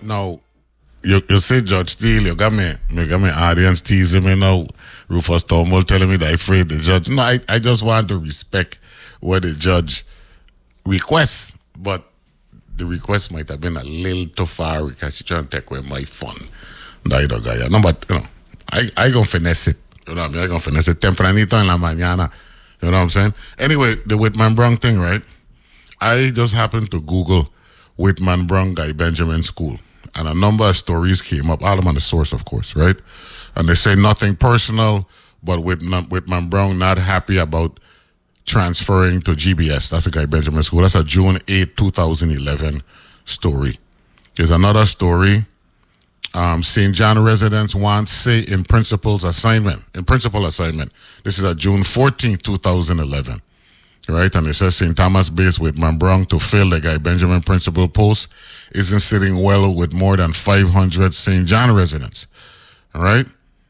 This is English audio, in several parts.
Now, you say Judge Steele, you got me audience teasing me now. Rufus Tomo telling me that I afraid the judge. No, I just want to respect what the judge requests, but the request might have been a little too far because she trying to take away my fun. No, but I gonna finesse it. You know what I mean? I gonna finesse it tempranito en la mañana. You know what I'm saying? Anyway, the Whitman Brown thing, right? I just happened to Google Whitman Brown Guy Benjamin School, and a number of stories came up. All of them on the source, of course, right? And they say nothing personal, but Whitman Brown not happy about transferring to GBS. That's a Guy Benjamin School. That's a June 8, 2011 story. There's another story. St. John residents want say in principal assignment. This is a June 14, 2011. Right? And it says St. Thomas based Whitman Brown to fill the Guy Benjamin principal post isn't sitting well with more than 500 St. John residents. All right?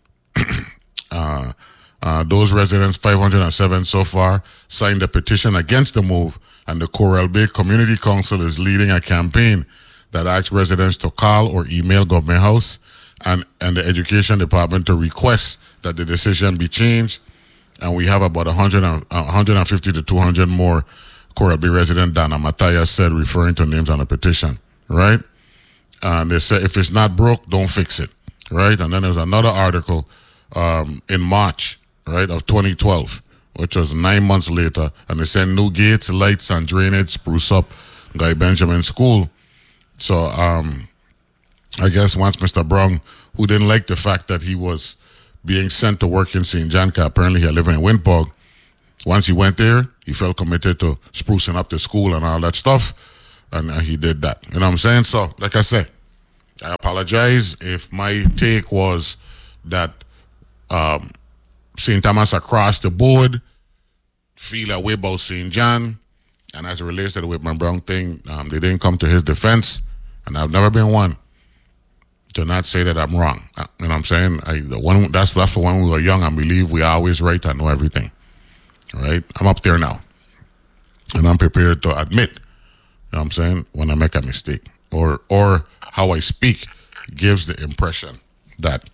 Those residents, 507 so far, signed a petition against the move, and the Coral Bay Community Council is leading a campaign that asks residents to call or email Government House and the Education Department to request that the decision be changed. And we have about 150 to 200 more Coral Bay residents, Dana Mataya said, referring to names on the petition, right? And they said, if it's not broke, don't fix it, right? And then there's another article in March, right, of 2012, which was 9 months later, and they said new gates, lights, and drainage spruce up Guy Benjamin School. So I guess once Mr. Brown, who didn't like the fact that he was being sent to work in St. John, apparently he living in Windpog, once he went there, he felt committed to sprucing up the school and all that stuff, and he did that. You know what I'm saying? So, like I said, I apologize if my take was that St. Thomas across the board feel a way about St. John, and as it relates to the Whitman Brown thing, they didn't come to his defense, and I've never been one to not say that I'm wrong. You know what I'm saying? That's for when we were young and believe we are always right and know everything. Right? I'm up there now, and I'm prepared to admit, you know what I'm saying, when I make a mistake, or how I speak gives the impression that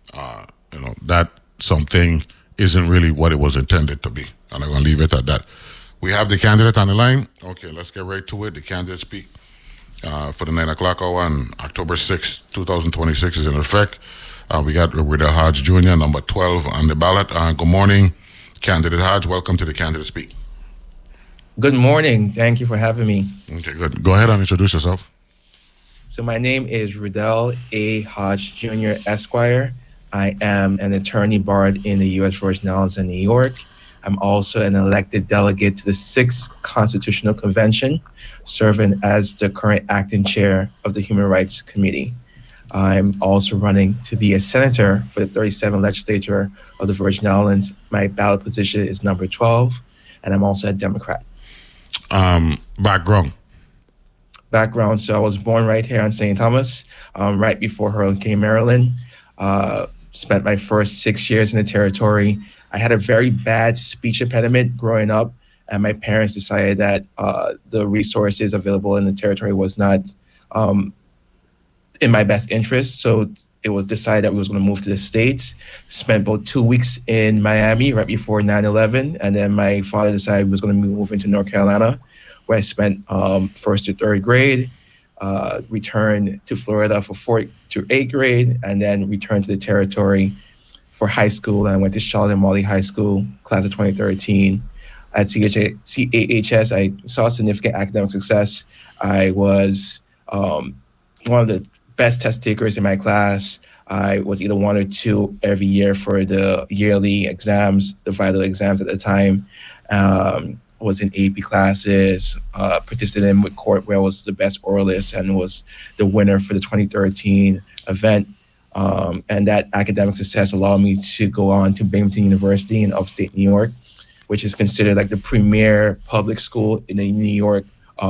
that something isn't really what it was intended to be. And I'm going to leave it at that. We have the candidate on the line. Okay, let's get right to it. The candidate speak for the 9 o'clock hour on October 6, 2026 is in effect. We got Riddell Hodge Jr., number 12 on the ballot. Good morning, Candidate Hodge. Welcome to the candidate speak. Good morning. Thank you for having me. Okay, good. Go ahead and introduce yourself. So my name is Riddell A. Hodge Jr., Esquire. I am an attorney barred in the U.S. Virgin Islands and New York. I'm also an elected delegate to the 6th Constitutional Convention, serving as the current acting chair of the Human Rights Committee. I'm also running to be a senator for the 37th legislature of the Virgin Islands. My ballot position is number 12, and I'm also a Democrat. Background. So I was born right here in St. Thomas, right before Hurricane Marilyn. Spent my first 6 years in the territory. I had a very bad speech impediment growing up, and my parents decided that the resources available in the territory was not in my best interest. So it was decided that we was going to move to the States. Spent about 2 weeks in Miami right before 9/11, and then my father decided we was going to move into North Carolina, where I spent 1st to 3rd grade. Returned to Florida for 4th to 8th grade, and then returned to the territory for high school. And I went to Charlotte Motley High School, class of 2013. At CAHS, I saw significant academic success. I was one of the best test takers in my class. I was either 1 or 2 every year for the yearly exams, the vital exams at the time. Was in AP classes, participated in court where I was the best oralist and was the winner for the 2013 event. And that academic success allowed me to go on to Binghamton University in upstate New York, which is considered like the premier public school in the New York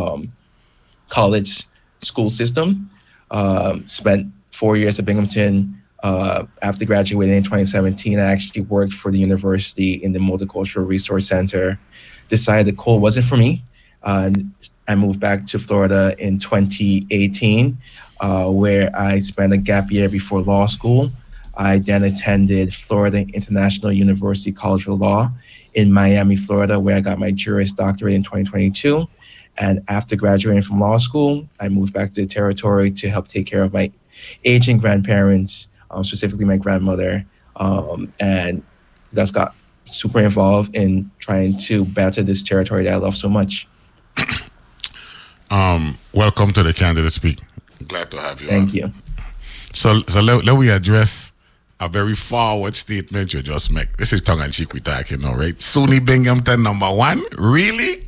college school system. Spent 4 years at Binghamton. After graduating in 2017, I actually worked for the university in the Multicultural Resource Center. Decided the cold wasn't for me, and I moved back to Florida in 2018, where I spent a gap year before law school. I then attended Florida International University College of Law in Miami, Florida, where I got my Juris Doctorate in 2022. And after graduating from law school, I moved back to the territory to help take care of my aging grandparents, specifically my grandmother, and just got super involved in trying to better this territory that I love so much. Welcome to the Candidate Speak. Glad to have you. Thank you. So let we address a very forward statement you just make. This is tongue and cheek we talking now, right? SUNY Binghamton #1, really?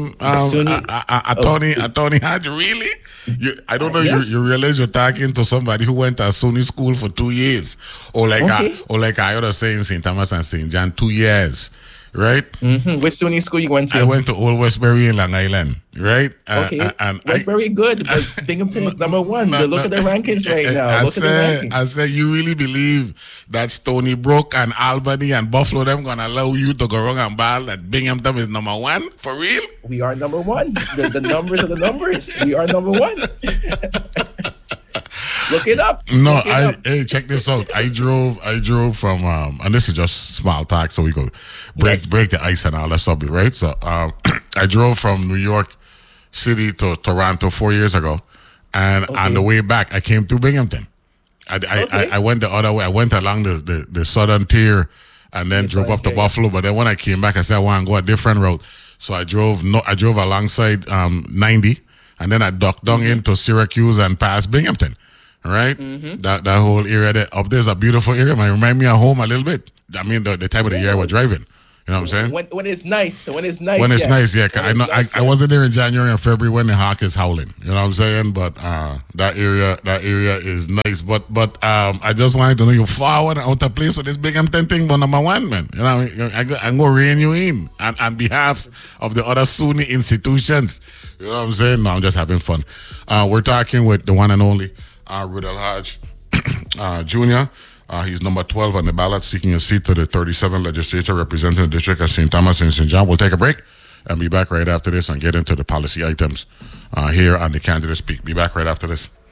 Attorney Hodge, really? I don't know. Yes. You realize you're talking to somebody who went to SUNY school for 2 years, or like I ought to say in St. Thomas and St. John, 2 years. Right? Mm-hmm. Which SUNY school you went to? I went to Old Westbury in Long Island, right? Okay. And Westbury good, but Binghamton is #1. Look at the rankings right now. At the rankings. I said, you really believe that Stony Brook and Albany and Buffalo, them going to allow you to go wrong and ball that Binghamton is #1? For real? We are #1. The numbers are the numbers. We are #1. Look it up. No, hey, check this out. I drove from and this is just small talk, so we could break the ice and all that stuff, right? So I drove from New York City to Toronto 4 years ago, and on the way back, I came through Binghamton. I went the other way. I went along the southern tier, and then drove up to Buffalo. But then when I came back, I said I want to go a different route, so I drove alongside 90, and then I ducked down into Syracuse and past Binghamton. Right? Mm-hmm. That whole area there. Up there's a beautiful area. It remind me of home a little bit. I mean, the time of the year I was driving. You know what I'm saying? When it's nice. When it's nice, yeah. I wasn't there in January and February when the hawk is howling. You know what I'm saying? But that area is nice. But I just wanted to know you forward out of place with this Binghamton thing, but #1, man. You know, I'm going to rein you in on behalf of the other SUNY institutions. You know what I'm saying? No, I'm just having fun. We're talking with the one and only Rudell Hodge Jr. He's number 12 on the ballot, seeking a seat to the 37th legislature representing the district of St. Thomas and St. John. We'll take a break and be back right after this and get into the policy items here on the Candidate Speak. Be back right after this.